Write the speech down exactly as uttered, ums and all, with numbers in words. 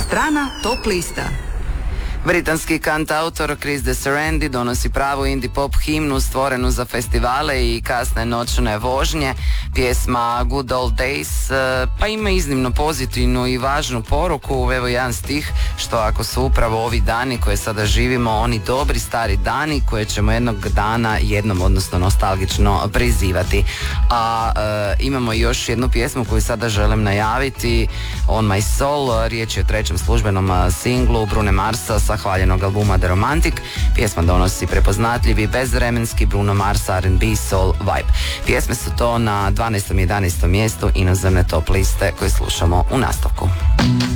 Strana top lista. Britanski kantautor Chris de Serendi donosi pravu indie pop himnu stvorenu za festivale i kasne noćne vožnje. Pjesma Good Old Days pa ima iznimno pozitivnu i važnu poruku. Evo jedan stih, što ako su upravo ovi dani koje sada živimo oni dobri stari dani koje ćemo jednog dana jednom odnosno nostalgično prizivati. A e, imamo još jednu pjesmu koju sada želim najaviti, On My Soul. Riječ je o trećem službenom singlu Brune Marsa sa hvaljenog albuma The Romantic. Pjesma donosi prepoznatljivi bezvremenski Bruno Mars R and B soul vibe. Pjesme su to na dvanaestom i jedanaestom mjestu inozemne top liste koje slušamo u nastavku.